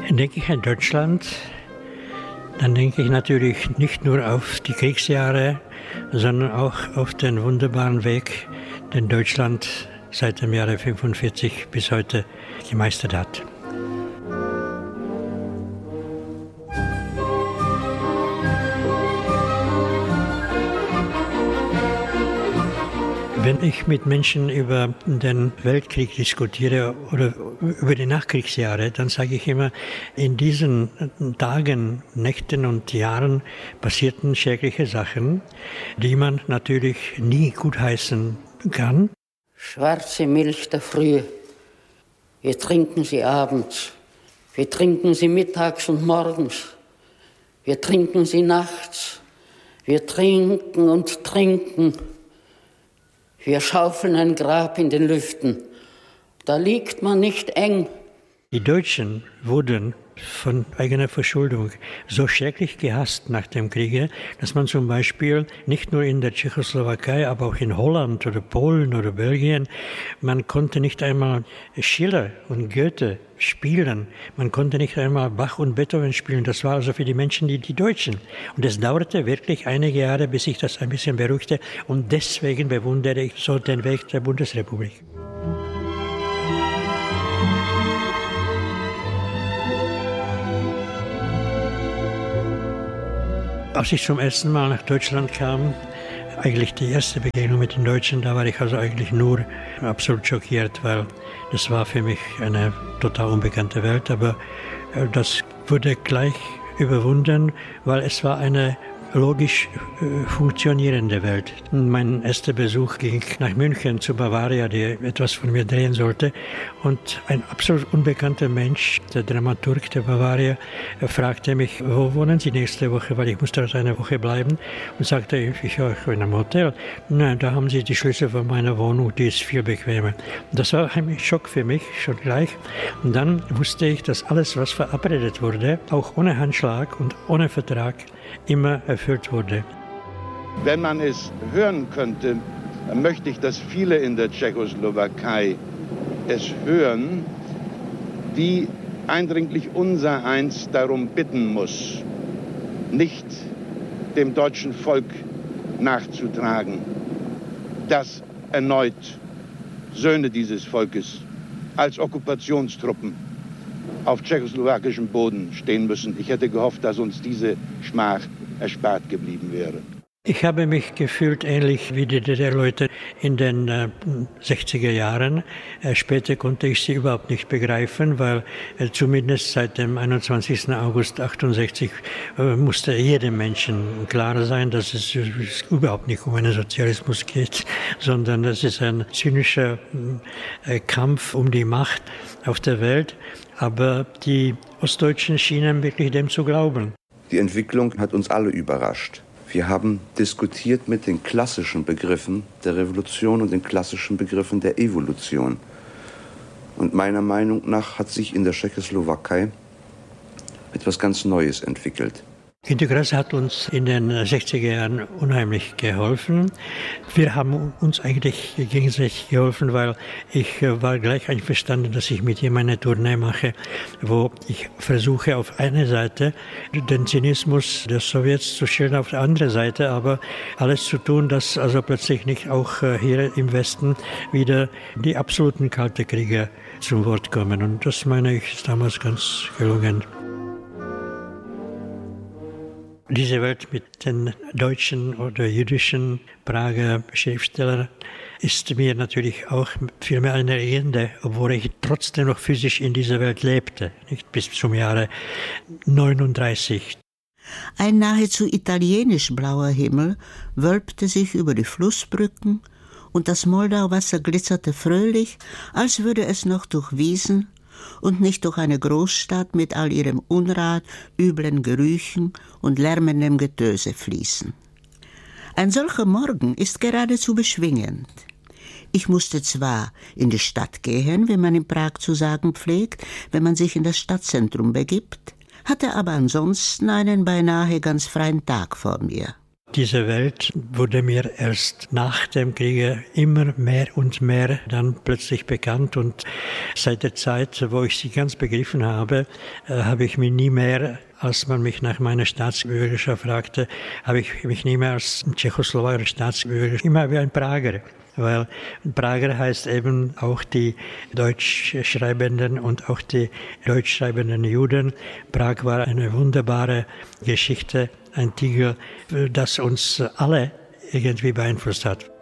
Denke ich an Deutschland, dann denke ich natürlich nicht nur auf die Kriegsjahre, sondern auch auf den wunderbaren Weg, den Deutschland seit dem Jahre 1945 bis heute gemeistert hat. Wenn ich mit Menschen über den Weltkrieg diskutiere oder über die Nachkriegsjahre, dann sage ich immer, in diesen Tagen, Nächten und Jahren passierten schreckliche Sachen, die man natürlich nie gutheißen kann. Schwarze Milch der Frühe, wir trinken sie abends, wir trinken sie mittags und morgens, wir trinken sie nachts, wir trinken und trinken. Wir schaufeln ein Grab in den Lüften. Da liegt man nicht eng. Die Deutschen wurden von eigener Verschuldung so schrecklich gehasst nach dem Kriege, dass man zum Beispiel nicht nur in der Tschechoslowakei, aber auch in Holland oder Polen oder Belgien, man konnte nicht einmal Schiller und Goethe spielen. Man konnte nicht einmal Bach und Beethoven spielen. Das war also für die Menschen die Deutschen. Und es dauerte wirklich einige Jahre, bis sich das ein bisschen beruhigte. Und deswegen bewundere ich so den Weg der Bundesrepublik. Als ich zum ersten Mal nach Deutschland kam, eigentlich die erste Begegnung mit den Deutschen, da war ich also eigentlich nur absolut schockiert, weil das war für mich eine total unbekannte Welt. Aber das wurde gleich überwunden, weil es war eine logisch funktionierende Welt. Mein erster Besuch ging nach München zu Bavaria, die etwas von mir drehen sollte. Und ein absolut unbekannter Mensch, der Dramaturg der Bavaria, fragte mich, wo wohnen Sie nächste Woche, weil ich muss dort eine Woche bleiben. Und sagte, ich war in einem Hotel. Nein, da haben Sie die Schlüssel von meiner Wohnung, die ist viel bequemer. Das war ein Schock für mich, schon gleich. Und dann wusste ich, dass alles, was verabredet wurde, auch ohne Handschlag und ohne Vertrag, immer erfüllt wurde. Wenn man es hören könnte, dann möchte ich, dass viele in der Tschechoslowakei es hören, wie eindringlich unsereins darum bitten muss, nicht dem deutschen Volk nachzutragen, dass erneut Söhne dieses Volkes als Okkupationstruppen auf tschechoslowakischem Boden stehen müssen. Ich hätte gehofft, dass uns diese Schmach erspart geblieben wäre. Ich habe mich gefühlt ähnlich wie die DDR-Leute in den 60er Jahren. Später konnte ich sie überhaupt nicht begreifen, weil zumindest seit dem 21. August 1968 musste jedem Menschen klar sein, dass es überhaupt nicht um einen Sozialismus geht, sondern es ist ein zynischer Kampf um die Macht auf der Welt. Aber die Ostdeutschen schienen wirklich dem zu glauben. Die Entwicklung hat uns alle überrascht. Wir haben diskutiert mit den klassischen Begriffen der Revolution und den klassischen Begriffen der Evolution. Und meiner Meinung nach hat sich in der Tschechoslowakei etwas ganz Neues entwickelt. Günter Grass hat uns in den 60er Jahren unheimlich geholfen. Wir haben uns eigentlich gegenseitig geholfen, weil ich war gleich einverstanden, dass ich mit ihm eine Tournee mache, wo ich versuche auf einer Seite den Zynismus der Sowjets zu schildern, auf der anderen Seite aber alles zu tun, dass also plötzlich nicht auch hier im Westen wieder die absoluten kalten Krieger zum Wort kommen. Und das, meine ich, ist damals ganz gelungen. Diese Welt mit den deutschen oder jüdischen Prager Schriftstellern ist mir natürlich auch vielmehr eine Legende, obwohl ich trotzdem noch physisch in dieser Welt lebte, nicht bis zum Jahre 1939. Ein nahezu italienisch blauer Himmel wölbte sich über die Flussbrücken und das Moldauwasser glitzerte fröhlich, als würde es noch durch Wiesen und nicht durch eine Großstadt mit all ihrem Unrat, üblen Gerüchen und lärmendem Getöse fließen. Ein solcher Morgen ist geradezu beschwingend. Ich musste zwar in die Stadt gehen, wie man in Prag zu sagen pflegt, wenn man sich in das Stadtzentrum begibt, hatte aber ansonsten einen beinahe ganz freien Tag vor mir. Diese Welt wurde mir erst nach dem Kriege immer mehr und mehr dann plötzlich bekannt. Und seit der Zeit, wo ich sie ganz begriffen habe, habe ich mich nie mehr, als man mich nach meiner Staatsbürgerschaft fragte, habe ich mich nie mehr als tschechoslowakischer Staatsbürger, immer wie ein Prager. Weil Prager heißt eben auch die Deutschschreibenden und auch die deutschschreibenden Juden. Prag war eine wunderbare Geschichte, ein Tiger, das uns alle irgendwie beeinflusst hat.